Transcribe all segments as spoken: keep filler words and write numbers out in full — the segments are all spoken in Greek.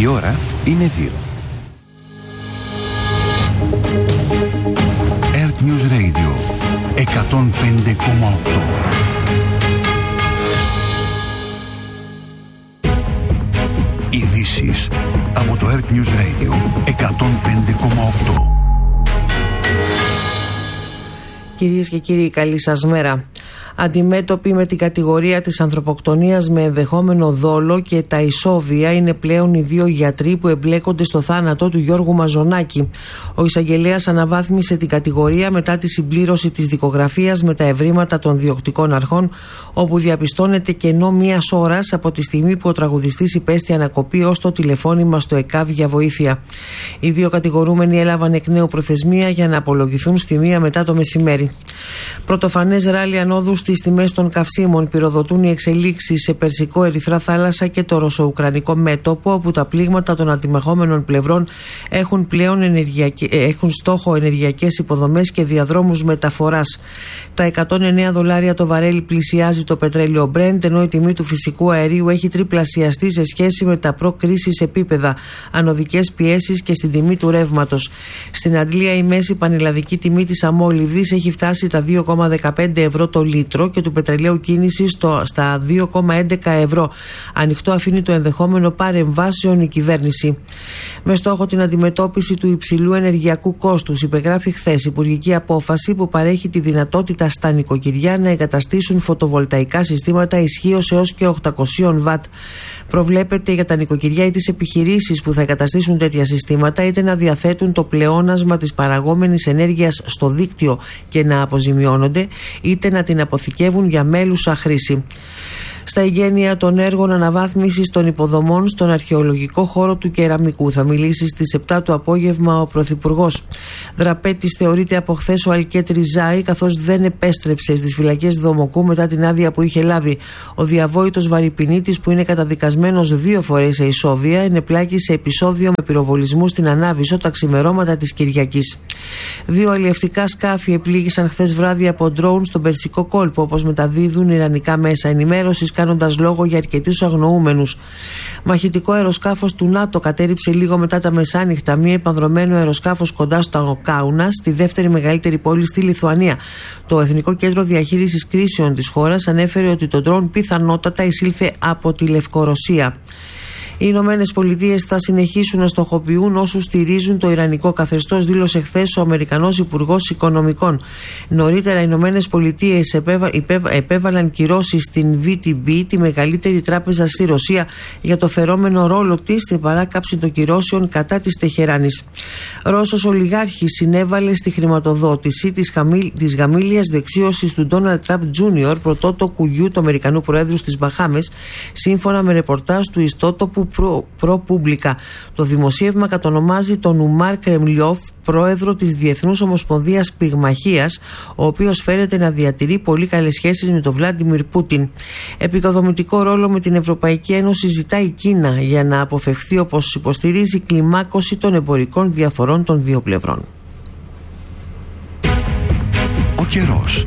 Η ώρα είναι δύο. Earth News Radio εκατόν πέντε κόμμα οκτώ. Ειδήσεις από το Earth News Radio εκατόν πέντε κόμμα οκτώ. Κυρίες και κύριοι, καλή σας μέρα. Αντιμέτωποι με την κατηγορία της ανθρωποκτονίας με ενδεχόμενο δόλο και τα ισόβια είναι πλέον οι δύο γιατροί που εμπλέκονται στο θάνατο του Γιώργου Μαζονάκη. Ο εισαγγελέας αναβάθμισε την κατηγορία μετά τη συμπλήρωση της δικογραφίας με τα ευρήματα των διοκτικών αρχών, όπου διαπιστώνεται κενό μίας ώρας από τη στιγμή που ο τραγουδιστής υπέστη ανακοπή ως το τηλεφώνημα στο ΕΚΑΒ για βοήθεια. Οι δύο κατηγορούμενοι έλαβαν εκ νέου προθεσμία για να απολογηθούν στη μία μετά το μεσημέρι. Πρωτοφανές ράλι ανόδου στις τιμές των καυσίμων πυροδοτούν οι εξελίξεις σε Περσικό, Ερυθρά θάλασσα και το ρωσο-ουκρανικό μέτωπο, όπου τα πλήγματα των αντιμαχόμενων πλευρών έχουν πλέον ενεργειακή, έχουν στόχο ενεργειακές υποδομές και διαδρόμους μεταφοράς. Τα εκατόν εννέα δολάρια το βαρέλι πλησιάζει το πετρέλαιο Brent, ενώ η τιμή του φυσικού αερίου έχει τριπλασιαστεί σε σχέση με τα προ-κρίσης επίπεδα, ανωδικές πιέσεις και στην τιμή του ρεύματος. Στην Αντλία η μέση πανελλαδική τιμή της αμόλυβδης έχει φτάσει τα δύο κόμμα δεκαπέντε ευρώ το λίτρο και του πετρελαίου κίνηση στο, στα δύο κόμμα έντεκα ευρώ. Ανοιχτό αφήνει το ενδεχόμενο παρεμβάσεων η κυβέρνηση. Με στόχο την αντιμετώπιση του υψηλού ενεργειακού κόστους, υπεγράφει χθες υπουργική απόφαση που παρέχει τη δυνατότητα στα νοικοκυριά να εγκαταστήσουν φωτοβολταϊκά συστήματα ισχύως έως και οκτακόσια βατ. Προβλέπεται για τα νοικοκυριά ή τις επιχειρήσεις που θα εγκαταστήσουν τέτοια συστήματα είτε να διαθέτουν το πλεόνασμα της παραγόμενης ενέργειας στο δίκτυο και να αποζημιώνονται, είτε να την αποθηκεύουν για μέλουσα χρήση. Στα εγγένεια των έργων αναβάθμισης των υποδομών στον αρχαιολογικό χώρο του Κεραμικού θα μιλήσει στις επτά το απόγευμα ο Πρωθυπουργός. Δραπέτης θεωρείται από χθες ο Αλκέτ Ριζάη, καθώς δεν επέστρεψε στις φυλακές Δομοκού μετά την άδεια που είχε λάβει. Ο διαβόητος βαρυπινίτης, που είναι καταδικασμένος δύο φορές σε ισόβια, ενεπλάκη σε επεισόδιο με πυροβολισμού στην Ανάβησο τα ξημερώματα της Κυριακής. Δύο αλλιευτικά σκάφη επλήγησαν χθες βράδυ από ντρόουν στον Περσικό κόλπο, όπως μεταδίδουν ιρανικά μέσα ενημέρωσης, κάνοντας λόγο για αρκετούς αγνοούμενους. Μαχητικό αεροσκάφος του ΝΑΤΟ κατέρριψε λίγο μετά τα μεσάνυχτα μία επανδρωμένο αεροσκάφος κοντά στο Κάουνα, στη δεύτερη μεγαλύτερη πόλη στη Λιθουανία. Το Εθνικό Κέντρο Διαχείρισης Κρίσεων της χώρας ανέφερε ότι το ντρόουν πιθανότατα εισήλθε από τη Λευκορωσία. Οι Ηνωμένες Πολιτείες θα συνεχίσουν να στοχοποιούν όσους στηρίζουν το ιρανικό καθεστώς, δήλωσε χθες ο Αμερικανός Υπουργός Οικονομικών. Νωρίτερα, οι Ηνωμένες Πολιτείες επέβα, επέβα, επέβαλαν κυρώσεις στην βι τι μπι, τη μεγαλύτερη τράπεζα στη Ρωσία, για το φερόμενο ρόλο της στην παράκαψη των κυρώσεων κατά της Τεχεράνης. Ρώσος ολιγάρχης συνέβαλε στη χρηματοδότηση της, χαμήλ, της γαμήλιας δεξίωσης του Ντόναλντ Τραμπ Τζούνιορ, πρωτότοκου γιου του Αμερικανού Προέδρου στις Μπαχάμες, σύμφωνα με ρεπορτάζ του ιστότοπου ProPublica. Το δημοσίευμα κατονομάζει τον Ουμάρ Κρεμλιόφ, πρόεδρο της Διεθνούς Ομοσπονδίας Πυγμαχίας, ο οποίος φέρεται να διατηρεί πολύ καλές σχέσεις με τον Βλάντιμιρ Πούτιν. Επικοδομητικό ρόλο με την Ευρωπαϊκή Ένωση ζητάει η Κίνα για να αποφευχθεί, όπως υποστηρίζει, κλιμάκωση των εμπορικών διαφορών των δύο πλευρών. Ο καιρός.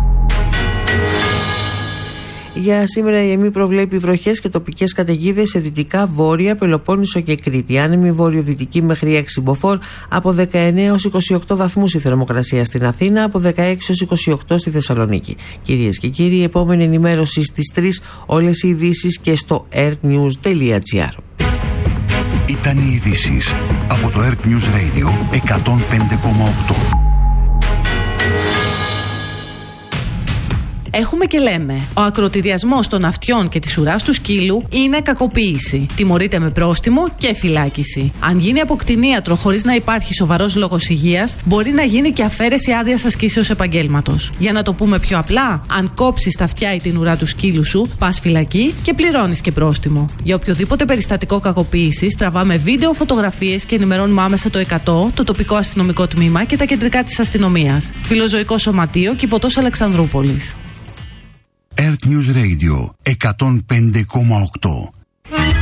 Για σήμερα η ΕΜΗ προβλέπει βροχές και τοπικές καταιγίδες σε δυτικά, βόρεια, Πελοπόννησο και Κρήτη. Άνεμη βορειοδυτική μέχρι έξι μποφόρ, από δεκαεννέα έως είκοσι οκτώ βαθμούς η θερμοκρασία στην Αθήνα, από δεκαέξι έως είκοσι οκτώ στη Θεσσαλονίκη. Κυρίες και κύριοι, η επόμενη ενημέρωση στις τρεις, όλες οι ειδήσεις και στο earthnews τελεία gr. Ήταν οι ειδήσεις από το Earth News Radio εκατόν πέντε κόμμα οκτώ. Έχουμε και λέμε. Ο ακροτηριασμός των αυτιών και της ουράς του σκύλου είναι κακοποίηση. Τιμωρείται με πρόστιμο και φυλάκιση. Αν γίνει από κτηνίατρο χωρίς να υπάρχει σοβαρός λόγος υγείας, μπορεί να γίνει και αφαίρεση άδειας ασκήσεως επαγγέλματος. Για να το πούμε πιο απλά, αν κόψεις τα αυτιά ή την ουρά του σκύλου σου, πας φυλακή και πληρώνεις και πρόστιμο. Για οποιοδήποτε περιστατικό κακοποίησης, τραβάμε βίντεο, φωτογραφίες και ενημερώνουμε άμεσα το εκατό, το τοπικό αστυνομικό τμήμα και τα κεντρικά της αστυνομίας. Φιλοζωικό Σωματείο, Κηποτός Αλεξανδρούπολης. Earth News Radio εκατόν πέντε κόμμα οκτώ.